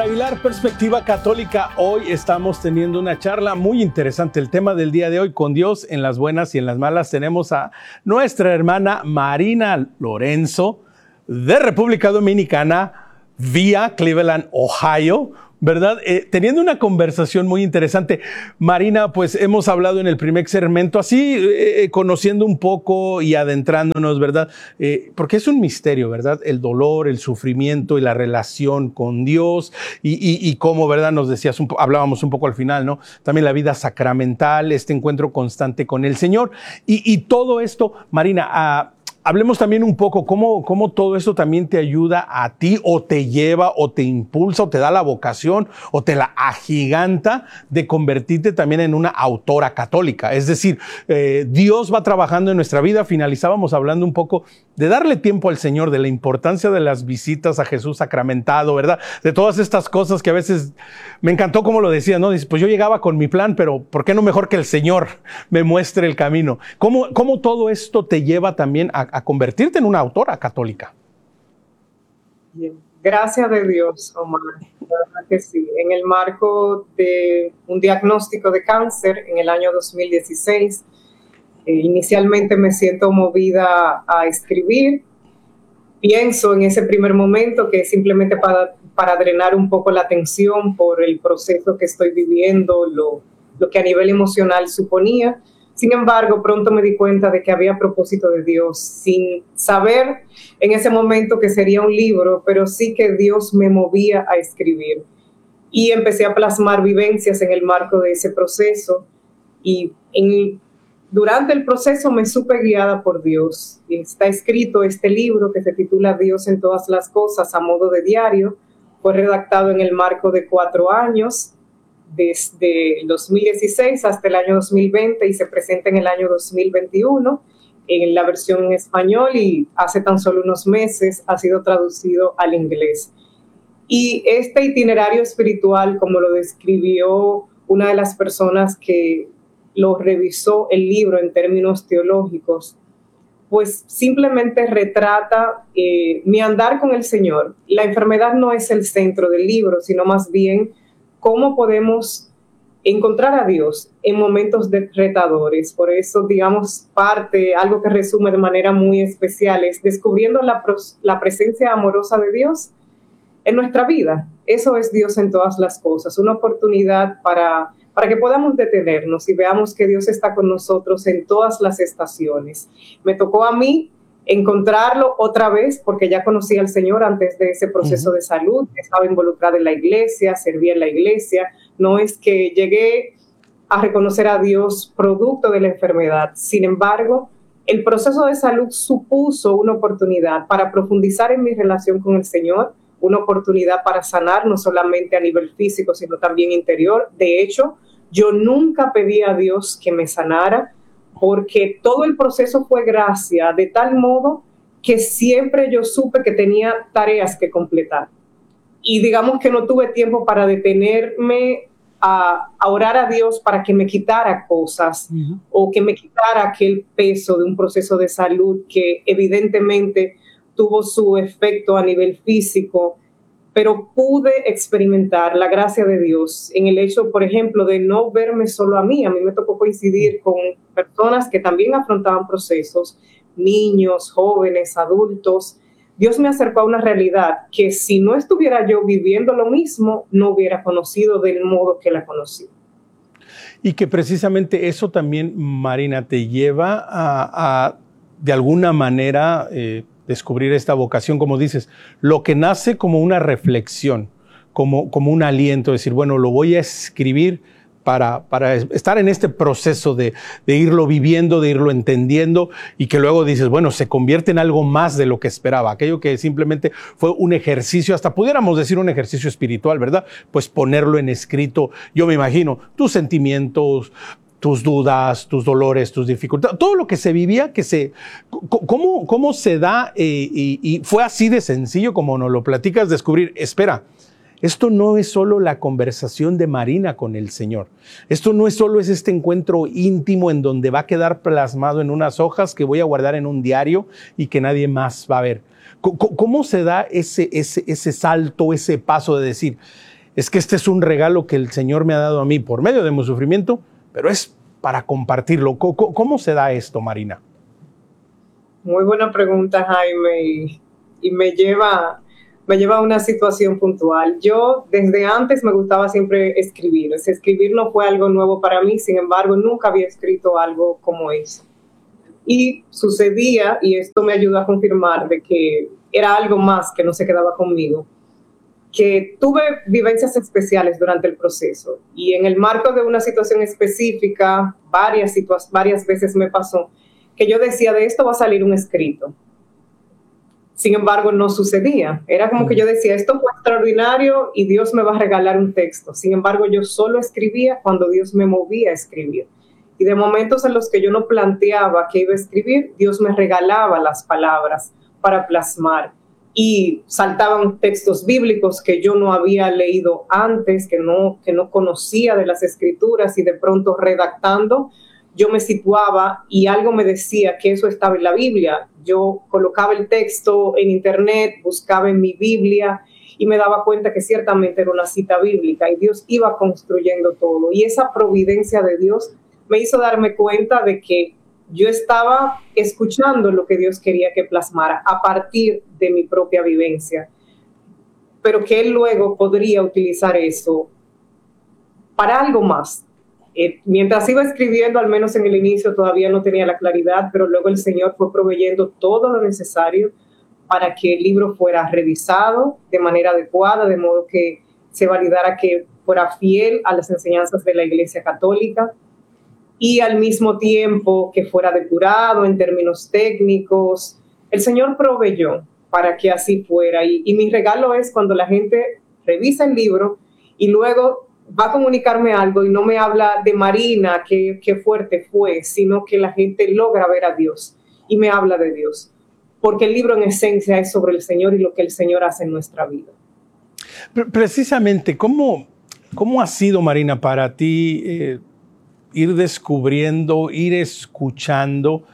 Para Aguilar Perspectiva Católica, hoy estamos teniendo una charla muy interesante. El tema del día de hoy, con Dios en las buenas y en las malas, tenemos a nuestra hermana Marina Lorenzo, de República Dominicana, vía Cleveland, Ohio, ¿verdad? Teniendo una conversación muy interesante. Marina, pues hemos hablado en el primer segmento, así conociendo un poco y adentrándonos, ¿verdad? Porque es un misterio, ¿verdad? El dolor, el sufrimiento y la relación con Dios y cómo, ¿verdad? Nos decías, hablábamos un poco al final, ¿no? También la vida sacramental, este encuentro constante con el Señor. Y todo esto, Marina, hablemos también un poco cómo todo esto también te ayuda a ti, o te lleva, o te impulsa, o te da la vocación, o te la agiganta de convertirte también en una autora católica. Es decir, Dios va trabajando en nuestra vida. Finalizábamos hablando un poco de darle tiempo al Señor, de la importancia de las visitas a Jesús sacramentado, ¿verdad? De todas estas cosas que a veces me encantó como lo decías, ¿no? Dices, pues yo llegaba con mi plan, pero ¿por qué no mejor que el Señor me muestre el camino? ¿Cómo todo esto te lleva también a convertirte en una autora católica? Bien. Gracias de Dios, Omar. La verdad que sí. En el marco de un diagnóstico de cáncer en el año 2016, inicialmente me siento movida a escribir. Pienso en ese primer momento que es simplemente para drenar un poco la tensión por el proceso que estoy viviendo, lo que a nivel emocional suponía. Sin embargo, pronto me di cuenta de que había propósito de Dios, sin saber en ese momento que sería un libro, pero sí que Dios me movía a escribir. Y empecé a plasmar vivencias en el marco de ese proceso. Y durante el proceso me supe guiada por Dios. Y está escrito este libro que se titula Dios en todas las cosas a modo de diario. Fue redactado en el marco de 4 años, desde el 2016 hasta el año 2020, y se presenta en el año 2021 en la versión en español, y hace tan solo unos meses ha sido traducido al inglés. Y este itinerario espiritual, como lo describió una de las personas que lo revisó el libro en términos teológicos, pues simplemente retrata mi andar con el Señor. La enfermedad no es el centro del libro, sino más bien cómo podemos encontrar a Dios en momentos retadores. Por eso, digamos, algo que resume de manera muy especial es descubriendo la presencia amorosa de Dios en nuestra vida. Eso es Dios en todas las cosas, una oportunidad para que podamos detenernos y veamos que Dios está con nosotros en todas las estaciones. Me tocó a mí encontrarlo otra vez, porque ya conocía al Señor antes de ese proceso de salud, estaba involucrada en la iglesia, servía en la iglesia. No es que llegué a reconocer a Dios producto de la enfermedad. Sin embargo, el proceso de salud supuso una oportunidad para profundizar en mi relación con el Señor, una oportunidad para sanar no solamente a nivel físico, sino también interior. De hecho, yo nunca pedí a Dios que me sanara, porque todo el proceso fue gracia, de tal modo que siempre yo supe que tenía tareas que completar. Y digamos que no tuve tiempo para detenerme a orar a Dios para que me quitara cosas o que me quitara aquel peso de un proceso de salud que evidentemente tuvo su efecto a nivel físico, pero pude experimentar la gracia de Dios en el hecho, por ejemplo, de no verme solo a mí. A mí me tocó coincidir con personas que también afrontaban procesos, niños, jóvenes, adultos. Dios me acercó a una realidad que si no estuviera yo viviendo lo mismo, no hubiera conocido del modo que la conocí. Y que precisamente eso también, Marina, te lleva a de alguna manera, descubrir esta vocación, como dices, lo que nace como una reflexión, como un aliento, decir, bueno, lo voy a escribir para estar en este proceso de irlo viviendo, de irlo entendiendo, y que luego dices, bueno, se convierte en algo más de lo que esperaba, aquello que simplemente fue un ejercicio, hasta pudiéramos decir un ejercicio espiritual, ¿verdad? Pues ponerlo en escrito, yo me imagino, tus sentimientos, tus dudas, tus dolores, tus dificultades, todo lo que se vivía, ¿cómo se da? Y fue así de sencillo como nos lo platicas, descubrir, espera, esto no es solo la conversación de Marina con el Señor. Esto no es solo este encuentro íntimo en donde va a quedar plasmado en unas hojas que voy a guardar en un diario y que nadie más va a ver. ¿Cómo se da ese salto, ese paso de decir, es que este es un regalo que el Señor me ha dado a mí por medio de mi sufrimiento, pero es para compartirlo. ¿Cómo se da esto, Marina? Muy buena pregunta, Jaime, y me lleva a una situación puntual. Yo desde antes me gustaba siempre escribir. Escribir no fue algo nuevo para mí, sin embargo, nunca había escrito algo como eso. Y sucedía, y esto me ayuda a confirmar de que era algo más que no se quedaba conmigo, que tuve vivencias especiales durante el proceso. Y en el marco de una situación específica, varias veces me pasó que yo decía, de esto va a salir un escrito. Sin embargo, no sucedía. Era como que yo decía, esto fue extraordinario y Dios me va a regalar un texto. Sin embargo, yo solo escribía cuando Dios me movía a escribir. Y de momentos en los que yo no planteaba que iba a escribir, Dios me regalaba las palabras para plasmar. Y saltaban textos bíblicos que yo no había leído antes, que no conocía de las escrituras, y de pronto redactando, yo me situaba y algo me decía que eso estaba en la Biblia. Yo colocaba el texto en internet, buscaba en mi Biblia y me daba cuenta que ciertamente era una cita bíblica y Dios iba construyendo todo. Y esa providencia de Dios me hizo darme cuenta de que yo estaba escuchando lo que Dios quería que plasmara a partir de mi propia vivencia, pero que Él luego podría utilizar eso para algo más. Mientras iba escribiendo, al menos en el inicio todavía no tenía la claridad, pero luego el Señor fue proveyendo todo lo necesario para que el libro fuera revisado de manera adecuada, de modo que se validara que fuera fiel a las enseñanzas de la Iglesia Católica, y al mismo tiempo que fuera depurado en términos técnicos. El Señor proveyó para que así fuera, y mi regalo es cuando la gente revisa el libro y luego va a comunicarme algo y no me habla de Marina, qué fuerte fue, sino que la gente logra ver a Dios y me habla de Dios, porque el libro en esencia es sobre el Señor y lo que el Señor hace en nuestra vida. Precisamente, ¿cómo ha sido, Marina, para ti ir descubriendo, ir escuchando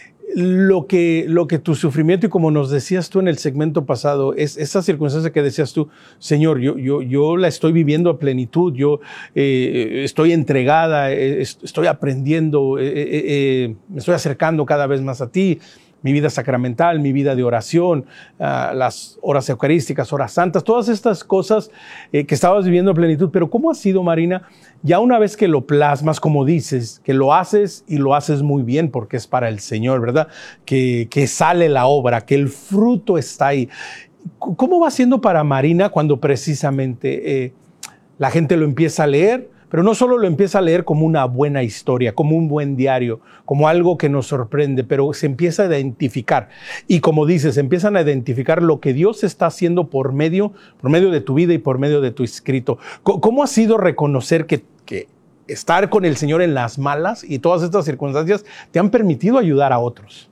lo que tu sufrimiento, y como nos decías tú en el segmento pasado, es esa circunstancia que decías tú, Señor, yo la estoy viviendo a plenitud, yo estoy entregada, estoy aprendiendo, me estoy acercando cada vez más a ti, mi vida sacramental, mi vida de oración, las horas eucarísticas, horas santas, todas estas cosas que estabas viviendo a plenitud. Pero ¿cómo ha sido, Marina, ya una vez que lo plasmas, como dices, que lo haces y lo haces muy bien porque es para el Señor, ¿verdad? Que sale la obra, que el fruto está ahí. ¿Cómo va siendo para Marina cuando precisamente la gente lo empieza a leer? Pero no solo lo empieza a leer como una buena historia, como un buen diario, como algo que nos sorprende, pero se empieza a identificar. Y como dices, empiezan a identificar lo que Dios está haciendo por medio de tu vida y por medio de tu escrito. ¿Cómo ha sido reconocer que estar con el Señor en las malas y todas estas circunstancias te han permitido ayudar a otros?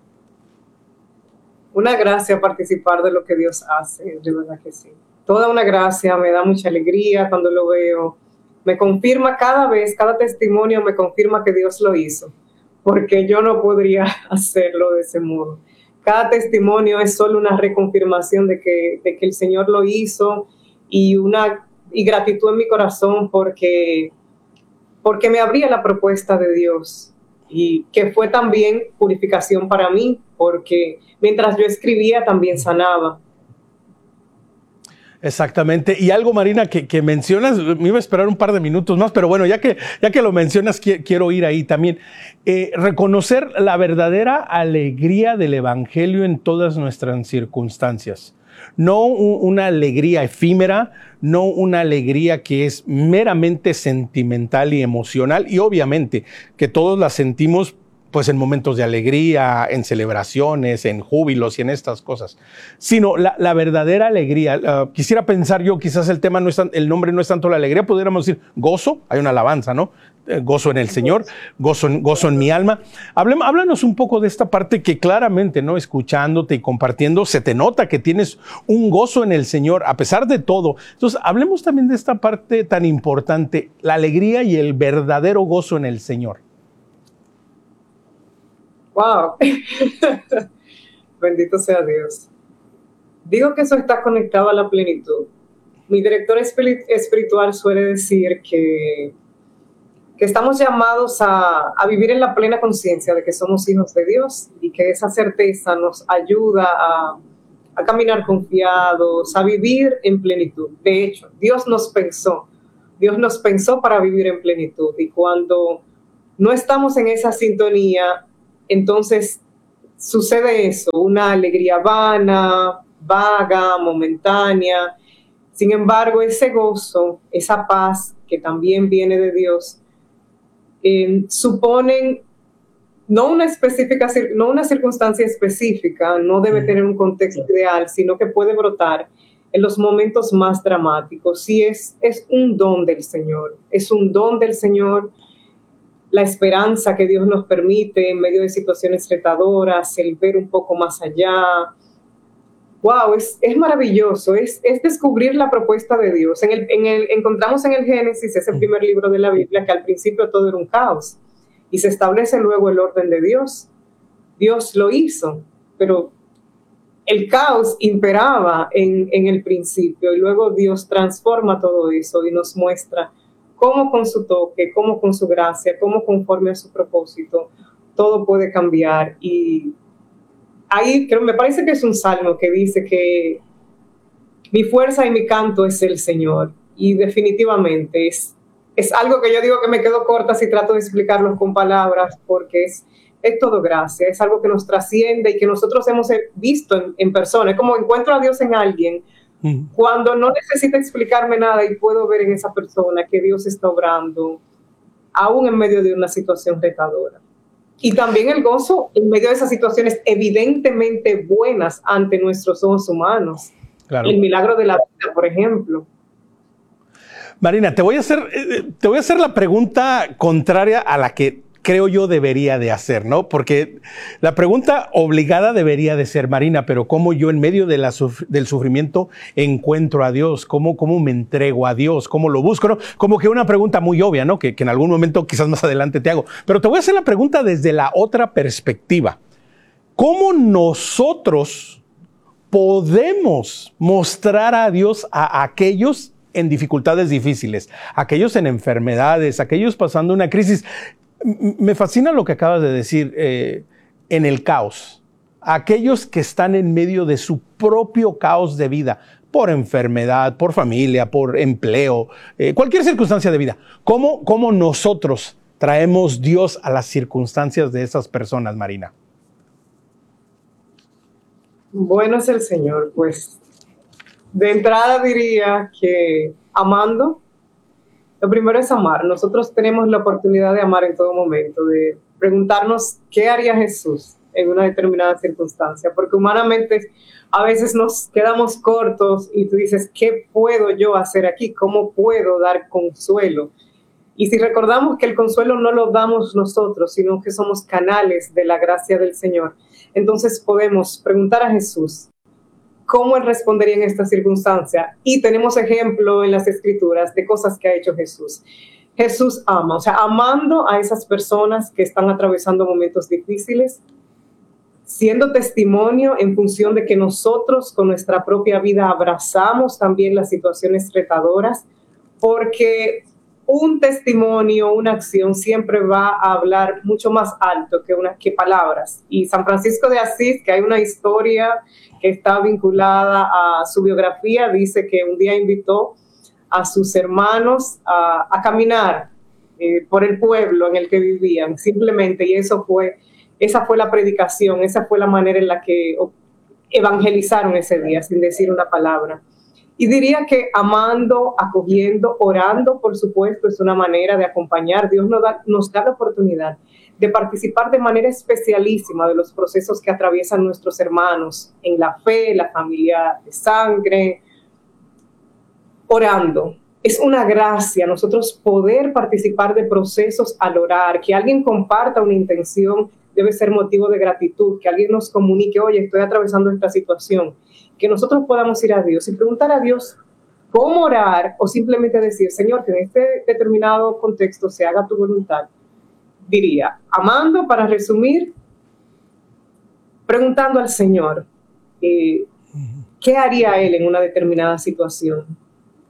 Una gracia participar de lo que Dios hace, de verdad que sí. Toda una gracia, me da mucha alegría cuando lo veo. Me confirma cada testimonio me confirma que Dios lo hizo, porque yo no podría hacerlo de ese modo. Cada testimonio es solo una reconfirmación de que el Señor lo hizo, y gratitud en mi corazón porque me abría la propuesta de Dios, y que fue también purificación para mí, porque mientras yo escribía también sanaba. Exactamente. Y algo, Marina, que mencionas, me iba a esperar un par de minutos más, pero bueno, ya que lo mencionas, quiero ir ahí también. Reconocer la verdadera alegría del Evangelio en todas nuestras circunstancias. No una alegría efímera, no una alegría que es meramente sentimental y emocional, y obviamente que todos la sentimos pues en momentos de alegría, en celebraciones, en júbilos y en estas cosas, sino la verdadera alegría. Quisiera pensar yo, quizás el nombre no es tanto la alegría, pudiéramos decir gozo, hay una alabanza, ¿no? Gozo en el Señor, gozo en mi alma. Háblanos un poco de esta parte que claramente, ¿no? Escuchándote y compartiendo, se te nota que tienes un gozo en el Señor, a pesar de todo. Entonces, hablemos también de esta parte tan importante, la alegría y el verdadero gozo en el Señor. ¡Wow! Bendito sea Dios. Digo que eso está conectado a la plenitud. Mi director espiritual suele decir que estamos llamados a vivir en la plena conciencia de que somos hijos de Dios y que esa certeza nos ayuda a caminar confiados, a vivir en plenitud. De hecho, Dios nos pensó para vivir en plenitud, y cuando no estamos en esa sintonía, entonces sucede eso, una alegría vana, vaga, momentánea. Sin embargo, ese gozo, esa paz que también viene de Dios, suponen no una circunstancia específica, no debe tener un contexto ideal, sino que puede brotar en los momentos más dramáticos. Sí, es un don del Señor, es un don del Señor, la esperanza que Dios nos permite en medio de situaciones retadoras, el ver un poco más allá. Wow, es maravilloso, es descubrir la propuesta de Dios. Encontramos en el Génesis, ese primer libro de la Biblia, que al principio todo era un caos, y se establece luego el orden de Dios. Dios lo hizo, pero el caos imperaba en el principio, y luego Dios transforma todo eso y nos muestra cómo con su toque, cómo con su gracia, cómo conforme a su propósito, todo puede cambiar. Y ahí me parece que es un salmo que dice que mi fuerza y mi canto es el Señor, y definitivamente es algo que yo digo que me quedo corta si trato de explicarlo con palabras, porque es todo gracia, es algo que nos trasciende y que nosotros hemos visto en persona. Es como encuentro a Dios en alguien cuando no necesita explicarme nada y puedo ver en esa persona que Dios está obrando, aún en medio de una situación retadora. Y también el gozo en medio de esas situaciones evidentemente buenas ante nuestros ojos humanos. Claro. El milagro de la vida, por ejemplo. Marina, te voy a hacer la pregunta contraria a la que creo yo debería de hacer, ¿no? Porque la pregunta obligada debería de ser, Marina, pero ¿cómo yo en medio de del sufrimiento encuentro a Dios? ¿Cómo me entrego a Dios? ¿Cómo lo busco? ¿No? Como que una pregunta muy obvia, ¿no? Que en algún momento quizás más adelante te hago. Pero te voy a hacer la pregunta desde la otra perspectiva. ¿Cómo nosotros podemos mostrar a Dios a aquellos en dificultades difíciles, aquellos en enfermedades, aquellos pasando una crisis? Me fascina lo que acabas de decir, en el caos. Aquellos que están en medio de su propio caos de vida, por enfermedad, por familia, por empleo, cualquier circunstancia de vida. ¿Cómo nosotros traemos Dios a las circunstancias de esas personas, Marina? Bueno es el Señor, pues. De entrada diría que amando. Lo primero es amar. Nosotros tenemos la oportunidad de amar en todo momento, de preguntarnos qué haría Jesús en una determinada circunstancia, porque humanamente a veces nos quedamos cortos y tú dices, ¿qué puedo yo hacer aquí? ¿Cómo puedo dar consuelo? Y si recordamos que el consuelo no lo damos nosotros, sino que somos canales de la gracia del Señor, entonces podemos preguntar a Jesús cómo Él respondería en esta circunstancia. Y tenemos ejemplo en las Escrituras de cosas que ha hecho Jesús. Jesús ama, o sea, amando a esas personas que están atravesando momentos difíciles, siendo testimonio en función de que nosotros con nuestra propia vida abrazamos también las situaciones retadoras, porque un testimonio, una acción siempre va a hablar mucho más alto que palabras. Y San Francisco de Asís, que hay una historia que está vinculada a su biografía, dice que un día invitó a sus hermanos a caminar por el pueblo en el que vivían, simplemente, y esa fue la predicación, esa fue la manera en la que evangelizaron ese día, sin decir una palabra. Y diría que amando, acogiendo, orando, por supuesto, es una manera de acompañar. Dios nos da la oportunidad de participar de manera especialísima de los procesos que atraviesan nuestros hermanos en la fe, la familia de sangre, orando. Es una gracia nosotros poder participar de procesos al orar, que alguien comparta una intención debe ser motivo de gratitud, que alguien nos comunique, oye, estoy atravesando esta situación, que nosotros podamos ir a Dios y preguntar a Dios cómo orar, o simplemente decir, Señor, que en este determinado contexto se haga tu voluntad. Diría, amando, para resumir, preguntando al Señor, ¿qué haría Él en una determinada situación?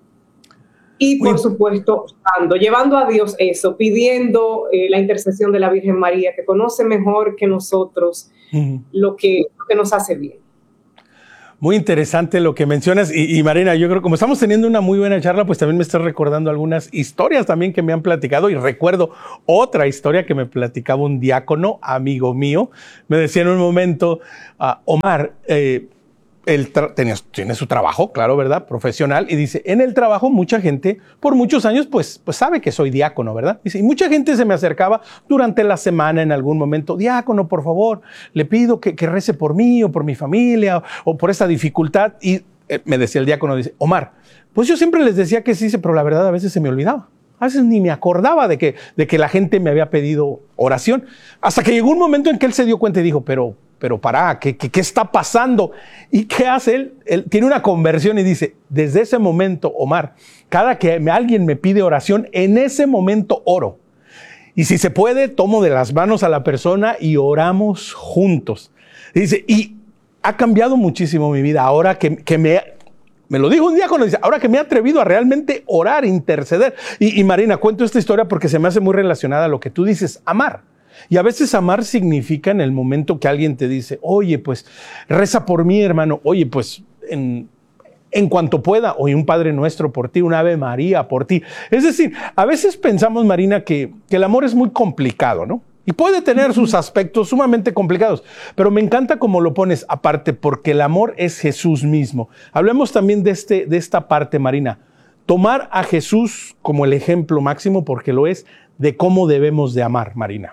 Y por supuesto, llevando a Dios eso, pidiendo la intercesión de la Virgen María, que conoce mejor que nosotros lo que nos hace bien. Muy interesante lo que mencionas y Marina, yo creo que como estamos teniendo una muy buena charla, pues también me estás recordando algunas historias también que me han platicado y recuerdo otra historia que me platicaba un diácono, amigo mío. Me decía en un momento, Omar, él tiene su trabajo, claro, ¿verdad? Profesional. Y dice, en el trabajo mucha gente, por muchos años, pues sabe que soy diácono, ¿verdad? Dice, y mucha gente se me acercaba durante la semana en algún momento. Diácono, por favor, le pido que rece por mí o por mi familia o por esta dificultad. Y me decía el diácono, dice, Omar, pues yo siempre les decía que sí, pero la verdad a veces se me olvidaba. A veces ni me acordaba de que la gente me había pedido oración. Hasta que llegó un momento en que él se dio cuenta y dijo, pero pará, ¿qué está pasando? ¿Y qué hace él? Él tiene una conversión y dice, desde ese momento, Omar, cada que alguien me pide oración, en ese momento oro. Y si se puede, tomo de las manos a la persona y oramos juntos. Y dice, y ha cambiado muchísimo mi vida ahora que me lo dijo un diácono, dice, ahora que me he atrevido a realmente orar, interceder. Y Marina, cuento esta historia porque se me hace muy relacionada a lo que tú dices, amar. Y a veces amar significa en el momento que alguien te dice, oye, pues reza por mí, hermano. Oye, pues en cuanto pueda, oye, un Padre Nuestro por ti, un Ave María por ti. Es decir, a veces pensamos, Marina, que el amor es muy complicado, ¿no? Y puede tener sus aspectos sumamente complicados, pero me encanta cómo lo pones aparte, porque el amor es Jesús mismo. Hablemos también de esta parte, Marina. Tomar a Jesús como el ejemplo máximo, porque lo es, de cómo debemos de amar, Marina.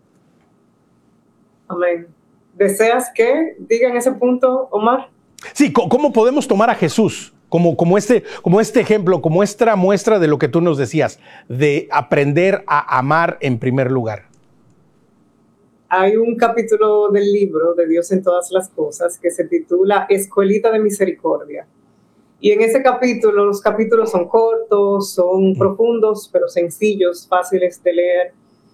Amén. ¿Deseas que diga en ese punto, Omar? Sí, ¿cómo podemos tomar a Jesús como este ejemplo, como esta muestra de lo que tú nos decías, de aprender a amar en primer lugar? Hay un capítulo del libro de Dios en todas las cosas que se titula Escuelita de Misericordia. Y en ese capítulo, los capítulos son cortos, son profundos, pero sencillos, fáciles de leer.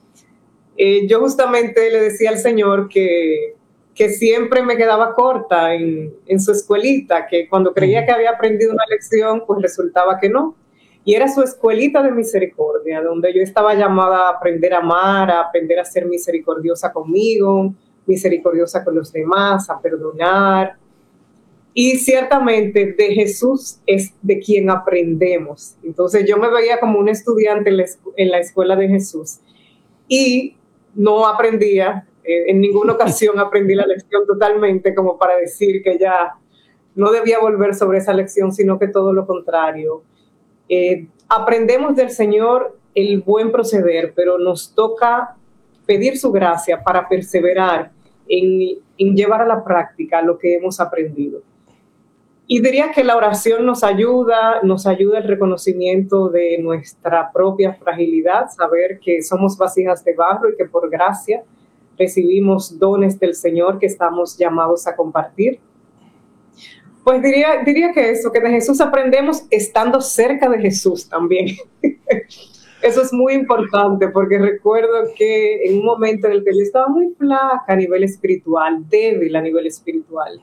Yo justamente le decía al Señor que siempre me quedaba corta en su escuelita, que cuando creía que había aprendido una lección, pues resultaba que no. Y era su escuelita de misericordia, donde yo estaba llamada a aprender a amar, a aprender a ser misericordiosa conmigo, misericordiosa con los demás, a perdonar. Y ciertamente de Jesús es de quien aprendemos. Entonces yo me veía como una estudiante en la escuela de Jesús. Y no aprendía, en ninguna ocasión aprendí la lección totalmente como para decir que ya no debía volver sobre esa lección, sino que todo lo contrario. Aprendemos del Señor el buen proceder, pero nos toca pedir su gracia para perseverar en llevar a la práctica lo que hemos aprendido. Y diría que la oración nos ayuda el reconocimiento de nuestra propia fragilidad, saber que somos vasijas de barro y que por gracia recibimos dones del Señor que estamos llamados a compartir. Pues diría que eso, que de Jesús aprendemos estando cerca de Jesús también. Eso es muy importante porque recuerdo que en un momento en el que yo estaba muy flaca a nivel espiritual, débil a nivel espiritual,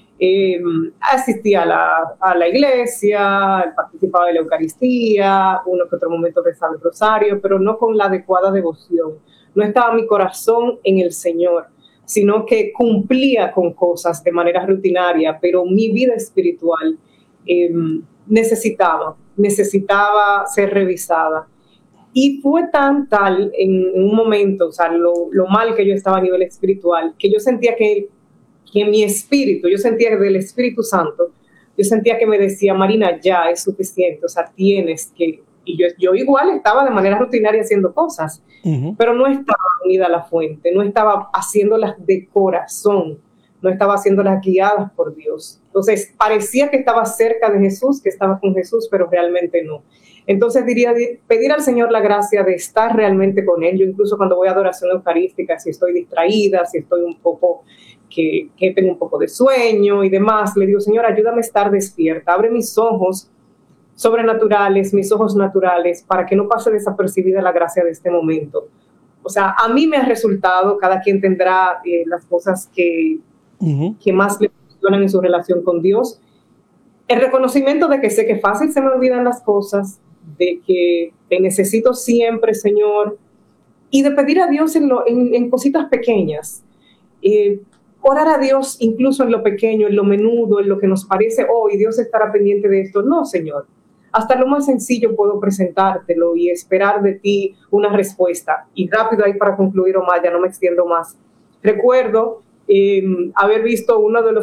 asistía a la iglesia, participaba de la Eucaristía, uno que otro momento rezaba el rosario, pero no con la adecuada devoción. No estaba mi corazón en el Señor, sino que cumplía con cosas de manera rutinaria, pero mi vida espiritual necesitaba ser revisada. Y fue tal en un momento, o sea, lo mal que yo estaba a nivel espiritual, que yo sentía que mi espíritu, yo sentía que del Espíritu Santo, yo sentía que me decía, Marina, ya es suficiente, o sea, tienes que... Y yo igual estaba de manera rutinaria haciendo cosas, pero no estaba unida a la fuente, no estaba haciéndolas de corazón, no estaba haciéndolas guiadas por Dios. Entonces, parecía que estaba cerca de Jesús, que estaba con Jesús, pero realmente no. Entonces, diría, pedir al Señor la gracia de estar realmente con Él. Yo incluso cuando voy a adoración eucarística, si estoy distraída, si estoy un poco... Que tengo un poco de sueño y demás, le digo, Señor, ayúdame a estar despierta, abre mis ojos sobrenaturales, mis ojos naturales, para que no pase desapercibida la gracia de este momento. O sea, a mí me ha resultado, cada quien tendrá las cosas que más le funcionan en su relación con Dios, el reconocimiento de que sé que fácil se me olvidan las cosas, de que te necesito siempre, Señor, y de pedir a Dios en cositas pequeñas. Orar a Dios incluso en lo pequeño, en lo menudo, en lo que nos parece, y Dios estará pendiente de esto. No, Señor. Hasta lo más sencillo puedo presentártelo y esperar de ti una respuesta. Y rápido ahí para concluir, Omar, ya no me extiendo más. Recuerdo haber visto uno de los